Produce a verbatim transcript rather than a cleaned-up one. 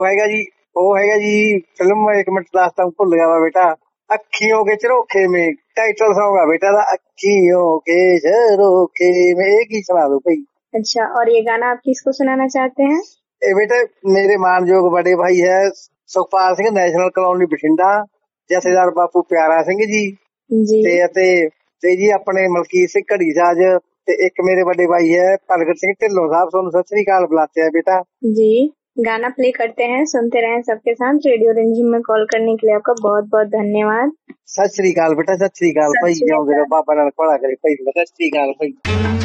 ਹੈਗਾ ਜੀ ਉਹ ਹੈਗਾ ਜੀ ਫਿਲਮ ਇੱਕ ਮਿੰਟ ਦੱਸਦਾ ਹੂੰ ਭੁੱਲ ਗਿਆ ਵਾ बेटा अखियों के झरोखे में टाइटल सॉन्ग है बेटा दा अखियों के झरोखे में एक ही सुना दो भाई। अच्छा, और ये गाना आप किसको सुनाना चाहते हैं? ਇਹ बेटा मेरे मानयोग बड़े भाई है सुखपाल सिंह नेशनल कॉलोनी बठिंडा जथेदार बापू प्यारा सिंह जी जी ਤੇ ਅਤੇ ਤੇ ਜੀ ਆਪਣੇ ਮਲਕੀਤ ਸਿੰਘ ਘੜੀ ਸਾਜ ਤੇ ਇੱਕ ਮੇਰੇ ਵੱਡੇ ਭਾਈ है ਭਗਤ ਸਿੰਘ ਢਿੱਲੋਂ ਸਾਹਿਬ ਤੁਹਾਨੂੰ ਸਤਿ ਸ੍ਰੀ ਅਕਾਲ ਬੁਲਾਤੇ हैं बेटा। जी गाना प्ले करते हैं, सुनते रहें सबके साथ। रेडियो रिमझिम में कॉल करने के लिए आपका बहुत बहुत धन्यवाद। सत श्री अकाल बेटा सत श्री अकाल सत भाई श्री जिਉਂਦੇ ਰਹੋ अकाल। बाबा नानक भला करे भाई सत श्री अकाल भाई।